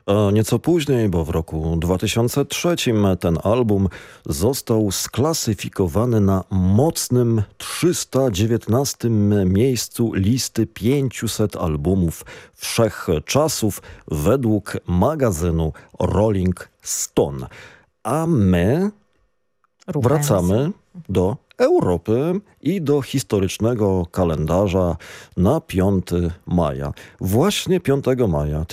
A nieco później, bo w roku 2003 ten album został sklasyfikowany na mocnym 319 miejscu listy 500 albumów wszechczasów według magazynu Rolling Stone. A my wracamy do Europy i do historycznego kalendarza na 5 maja. Właśnie 5 maja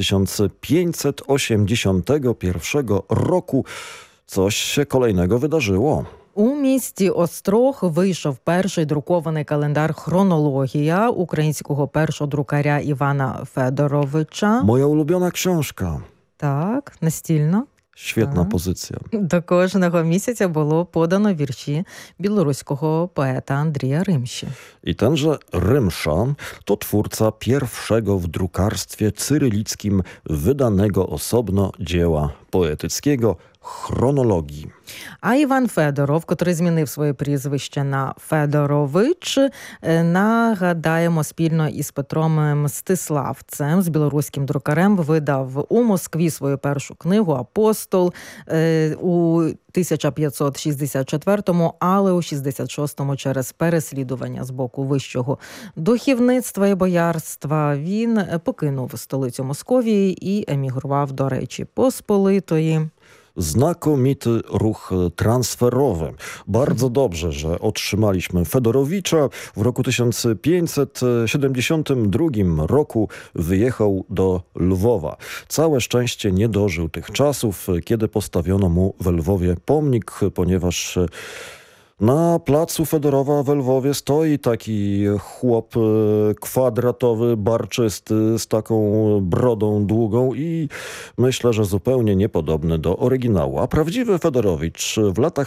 1581 roku coś się kolejnego wydarzyło. У місті Острог вийшов перший друкований календар «Хронологія» українського першодрукаря Івана Федоровича. Moja ulubiona książka. Так, настільно. Świetna pozycja. До кожного місяця було подано вірші білоруського поета Андрія Римші. I tenże Rymsza to twórca pierwszego w drukarstwie cyrylickim wydanego osobno dzieła poetyckiego chronologii. А Іван Федоров, котрий змінив своє прізвище на Федорович, нагадаємо, спільно із Петром Мстиславцем, з білоруським друкарем, видав у Москві свою першу книгу «Апостол» у 1564-му, але у 66-му через переслідування з боку вищого духовництва і боярства він покинув столицю Московії і емігрував до Речі Посполитої. Znakomity ruch transferowy. Bardzo dobrze, że otrzymaliśmy Fedorowicza. W roku 1572 roku wyjechał do Lwowa. Całe szczęście nie dożył tych czasów, kiedy postawiono mu w Lwowie pomnik, ponieważ na placu Fedorowa w Lwowie stoi taki chłop kwadratowy, barczysty, z taką brodą długą i myślę, że zupełnie niepodobny do oryginału. A prawdziwy Fedorowicz w latach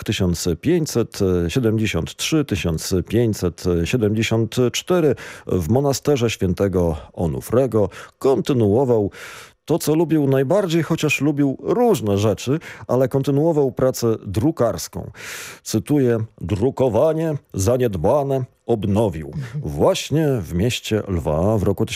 1573-1574 w monasterze świętego Onufrego kontynuował to, co lubił najbardziej, chociaż lubił różne rzeczy, ale kontynuował pracę drukarską. Cytuję: drukowanie zaniedbane odnowił. Właśnie w mieście Lwa w roku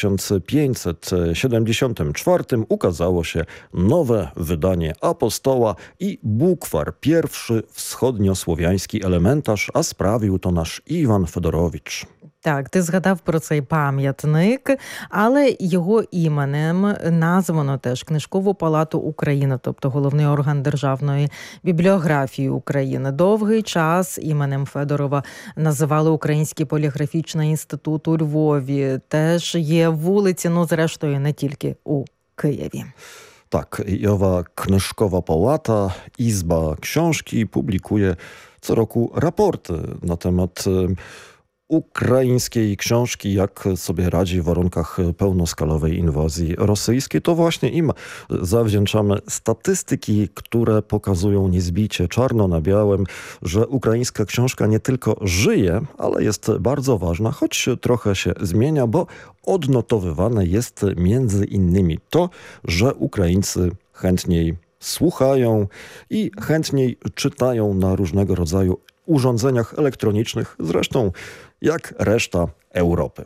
1574 ukazało się nowe wydanie Apostoła i Búkvar, pierwszy wschodniosłowiański elementarz, a sprawił to nasz Iwan Fedorowicz. Так, ти згадав про цей пам'ятник, але його іменем названо теж Книжкову палату України, тобто головний орган Державної бібліографії України. Довгий час іменем Федорова називали Український поліграфічний інститут у Львові. Теж є вулиці, ну зрештою не тільки у Києві. Tak, i owa Knyżkowa Pałata, Izba Książki publikuje co roku raporty na temat ukraińskiej książki, jak sobie radzi w warunkach pełnoskalowej inwazji rosyjskiej. To właśnie im zawdzięczamy statystyki, które pokazują niezbicie czarno na białym, że ukraińska książka nie tylko żyje, ale jest bardzo ważna, choć trochę się zmienia, bo odnotowywane jest między innymi to, że Ukraińcy chętniej słuchają i chętniej czytają na różnego rodzaju urządzeniach elektronicznych, zresztą jak reszta Europy.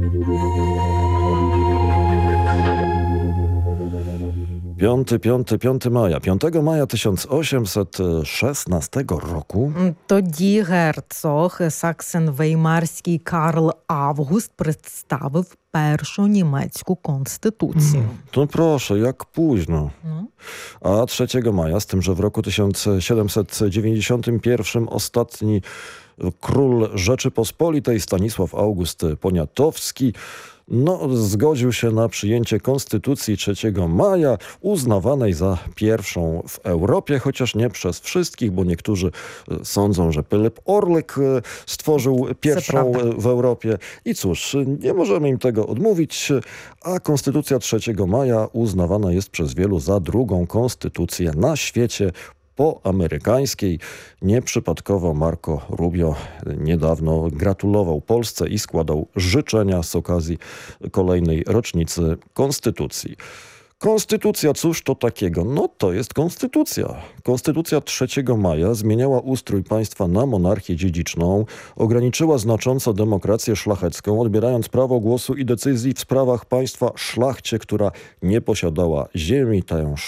Piąty maja. 5 maja 1816 roku. Тоді герцог Саксен-Веймарський Карл Август представив першу німецьку конституцію. To proszę, jak późno. A 3 maja, z tym, że w roku 1791 ostatni król Rzeczypospolitej Stanisław August Poniatowski zgodził się na przyjęcie Konstytucji 3 maja, uznawanej za pierwszą w Europie, chociaż nie przez wszystkich, bo niektórzy sądzą, że Pylyp Orlik stworzył pierwszą w Europie. I cóż, nie możemy im tego odmówić, a Konstytucja 3 maja uznawana jest przez wielu za drugą konstytucję na świecie po amerykańskiej. Nieprzypadkowo Marco Rubio niedawno gratulował Polsce i składał życzenia z okazji kolejnej rocznicy Konstytucji. Konstytucja, cóż to takiego? No to jest konstytucja. Konstytucja 3 maja zmieniała ustrój państwa na monarchię dziedziczną, ograniczyła znacząco demokrację szlachecką, odbierając prawo głosu i decyzji w sprawach państwa szlachcie, która nie posiadała ziemi. Tę